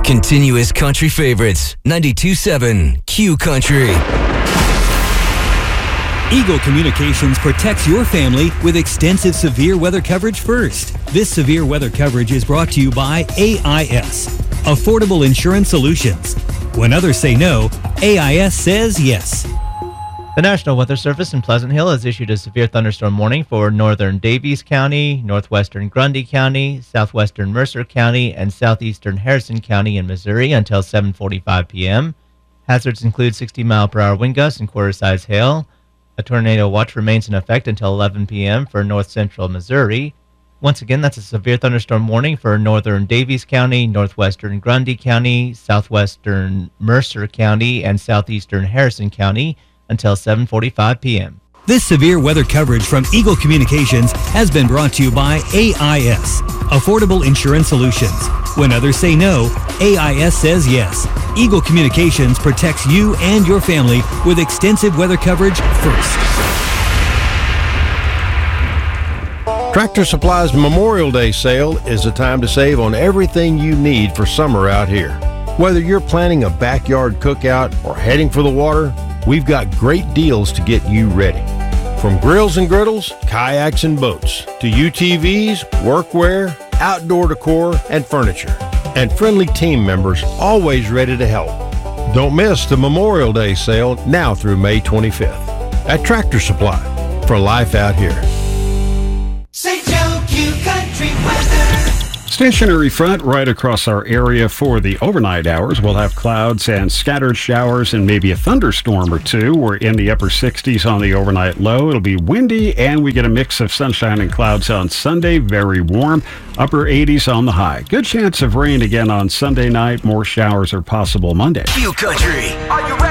Continuous country favorites. 92.7 Q Country. Eagle Communications protects your family with extensive severe weather coverage first. This severe weather coverage is brought to you by AIS, Affordable Insurance Solutions. When others say no, AIS says yes. The National Weather Service in Pleasant Hill has issued a severe thunderstorm warning for northern Davies County, northwestern Grundy County, southwestern Mercer County, and southeastern Harrison County in Missouri until 7:45 p.m. Hazards include 60-mile-per-hour wind gusts and quarter-size hail. A tornado watch remains in effect until 11 p.m. for north-central Missouri. Once again, that's a severe thunderstorm warning for northern Davies County, northwestern Grundy County, southwestern Mercer County, and southeastern Harrison County until 7:45 p.m. This severe weather coverage from Eagle Communications has been brought to you by AIS, Affordable Insurance Solutions. When others say no, AIS says yes. Eagle Communications protects you and your family with extensive weather coverage first. Tractor Supply's Memorial Day sale is a time to save on everything you need for summer out here. Whether you're planning a backyard cookout or heading for the water, we've got great deals to get you ready. From grills and griddles, kayaks and boats, to UTVs, workwear, outdoor decor, and furniture. And friendly team members always ready to help. Don't miss the Memorial Day sale now through May 25th at Tractor Supply, for life out here. St. Joe Q Country weather. Stationary front right across our area for the overnight hours. We'll have clouds and scattered showers and maybe a thunderstorm or two. We're in the upper 60s on the overnight low. It'll be windy and we get a mix of sunshine and clouds on Sunday. Very warm. Upper 80s on the high. Good chance of rain again on Sunday night. More showers are possible Monday. Q Country. Are you ready?